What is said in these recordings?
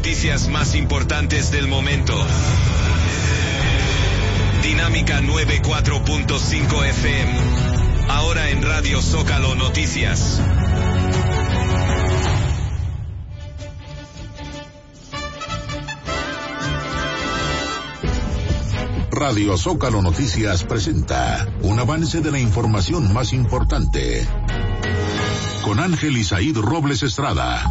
noticias más importantes del momento. Dinámica 94.5 FM. Ahora en Radio Zócalo Noticias. Radio Zócalo Noticias presenta un avance de la información más importante. Con Ángel Isaíd Robles Estrada.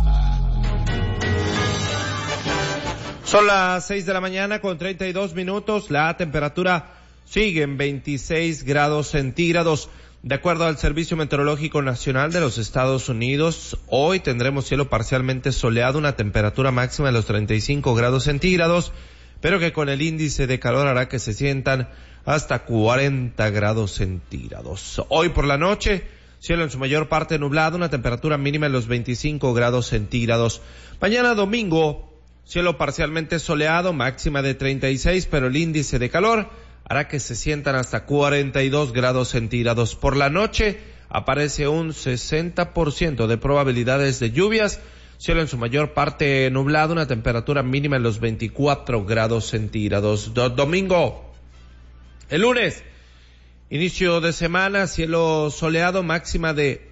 Son las 6 de la mañana con 32 minutos. La temperatura sigue en 26 grados centígrados. De acuerdo al Servicio Meteorológico Nacional de los Estados Unidos, hoy tendremos cielo parcialmente soleado, una temperatura máxima de los 35 grados centígrados, pero que con el índice de calor hará que se sientan hasta 40 grados centígrados. Hoy por la noche, cielo en su mayor parte nublado, una temperatura mínima en los 25 grados centígrados. Mañana domingo, cielo parcialmente soleado, máxima de 36, pero el índice de calor hará que se sientan hasta 42 grados centígrados. Por la noche aparece un 60% de probabilidades de lluvias, cielo en su mayor parte nublado, una temperatura mínima en los 24 grados centígrados. Domingo, el lunes, inicio de semana, cielo soleado, máxima de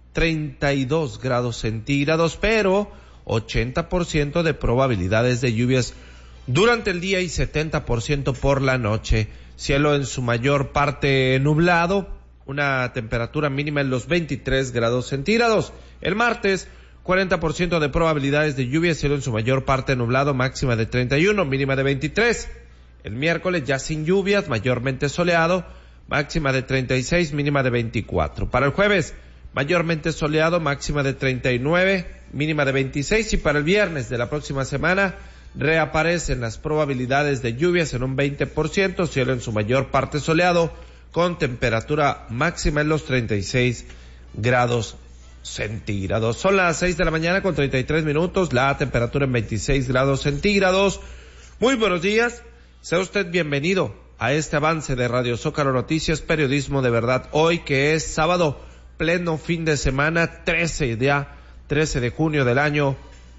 32 grados centígrados, pero 80% de probabilidades de lluvias durante el día y 70% por la noche. Cielo en su mayor parte nublado, una temperatura mínima en los 23 grados centígrados. El martes, 40% de probabilidades de lluvia, cielo en su mayor parte nublado, máxima de 31, mínima de 23. El miércoles ya sin lluvias, mayormente soleado, máxima de 36, mínima de 24. Para el jueves, mayormente soleado, máxima de 39, mínima de 26. Y para el viernes de la próxima semana, reaparecen las probabilidades de lluvias en un 20%, cielo en su mayor parte soleado, con temperatura máxima en los 36 grados centígrados. Son las 6 de la mañana con 33 minutos, la temperatura en 26 grados centígrados. Muy buenos días, sea usted bienvenido a este avance de Radio Zócalo Noticias, periodismo de verdad, hoy que es sábado, pleno fin de semana, 13 de junio del año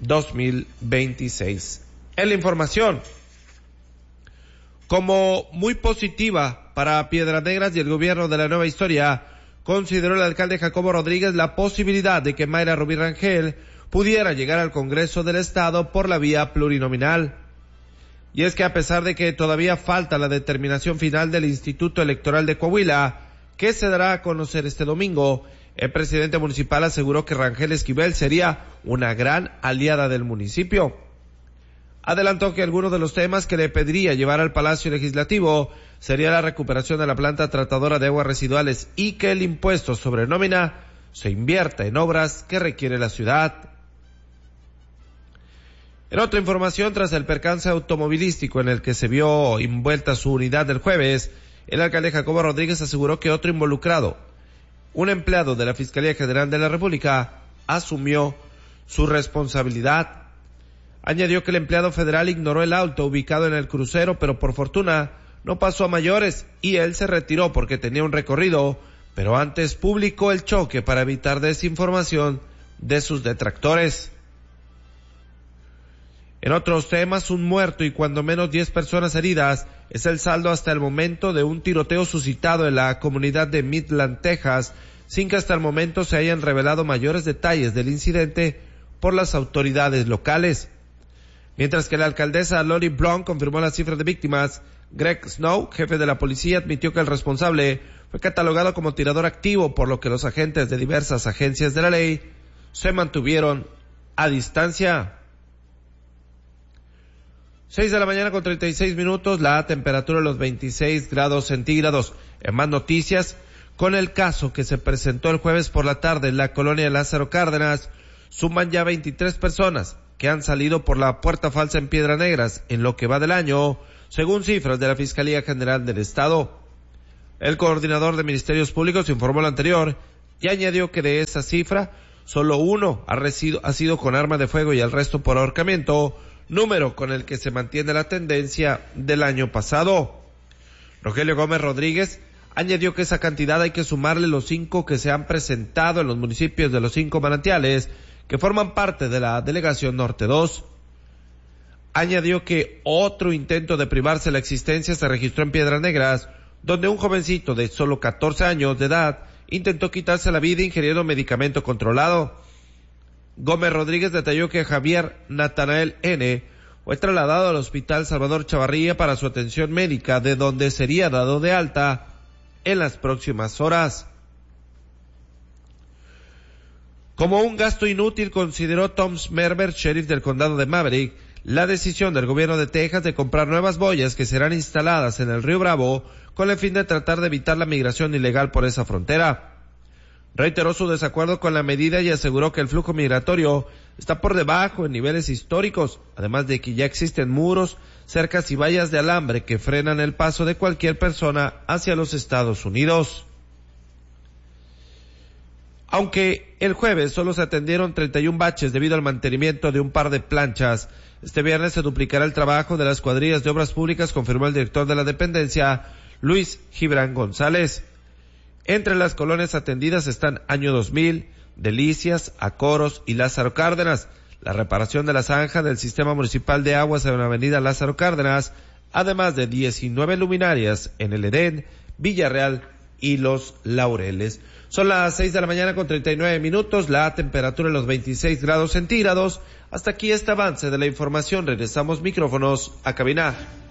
2026. En la información, como muy positiva para Piedras Negras y el gobierno de la Nueva Historia, consideró el alcalde Jacobo Rodríguez la posibilidad de que Mayra Rubí Rangel pudiera llegar al Congreso del Estado por la vía plurinominal. Y es que a pesar de que todavía falta la determinación final del Instituto Electoral de Coahuila, que se dará a conocer este domingo, el presidente municipal aseguró que Rangel Esquivel sería una gran aliada del municipio. Adelantó que algunos de los temas que le pediría llevar al Palacio Legislativo sería la recuperación de la planta tratadora de aguas residuales y que el impuesto sobre nómina se invierta en obras que requiere la ciudad. En otra información, tras el percance automovilístico en el que se vio envuelta su unidad del jueves, el alcalde Jacobo Rodríguez aseguró que otro involucrado, un empleado de la Fiscalía General de la República, asumió su responsabilidad. Añadió que el empleado federal ignoró el auto ubicado en el crucero, pero por fortuna no pasó a mayores y él se retiró porque tenía un recorrido, pero antes publicó el choque para evitar desinformación de sus detractores. En otros temas, un muerto y cuando menos 10 personas heridas es el saldo hasta el momento de un tiroteo suscitado en la comunidad de Midland, Texas, sin que hasta el momento se hayan revelado mayores detalles del incidente por las autoridades locales. Mientras que la alcaldesa Lori Brown confirmó la cifra de víctimas, Greg Snow, jefe de la policía, admitió que el responsable fue catalogado como tirador activo, por lo que los agentes de diversas agencias de la ley se mantuvieron a distancia. 6 de la mañana con 36 minutos, la temperatura de los 26 grados centígrados. En más noticias, con el caso que se presentó el jueves por la tarde en la colonia de Lázaro Cárdenas, suman ya 23 personas que han salido por la puerta falsa en Piedras Negras en lo que va del año, según cifras de la Fiscalía General del Estado. El coordinador de Ministerios Públicos informó lo anterior y añadió que de esa cifra, solo uno ha sido con arma de fuego y el resto por ahorcamiento, número con el que se mantiene la tendencia del año pasado. Rogelio Gómez Rodríguez añadió que esa cantidad hay que sumarle los 5 que se han presentado en los municipios de los 5 manantiales que forman parte de la Delegación Norte 2. Añadió que otro intento de privarse la existencia se registró en Piedras Negras, donde un jovencito de solo 14 años de edad intentó quitarse la vida ingiriendo medicamento controlado. Gómez Rodríguez detalló que Javier Natanael N. fue trasladado al Hospital Salvador Chavarría para su atención médica, de donde sería dado de alta en las próximas horas. Como un gasto inútil, consideró Tom Smerber, sheriff del condado de Maverick, la decisión del gobierno de Texas de comprar nuevas boyas que serán instaladas en el Río Bravo con el fin de tratar de evitar la migración ilegal por esa frontera. Reiteró su desacuerdo con la medida y aseguró que el flujo migratorio está por debajo en niveles históricos, además de que ya existen muros, cercas y vallas de alambre que frenan el paso de cualquier persona hacia los Estados Unidos. Aunque el jueves solo se atendieron 31 baches debido al mantenimiento de un par de planchas, este viernes se duplicará el trabajo de las cuadrillas de obras públicas, confirmó el director de la dependencia, Luis Gibran González. Entre las colonias atendidas están Año 2000, Delicias, Acoros y Lázaro Cárdenas, la reparación de la zanja del sistema municipal de aguas en la avenida Lázaro Cárdenas, además de 19 luminarias en el Edén, Villarreal y Los Laureles. Son las 6 de la mañana con 39 minutos, la temperatura en los 26 grados centígrados. Hasta aquí este avance de la información. Regresamos micrófonos a cabina.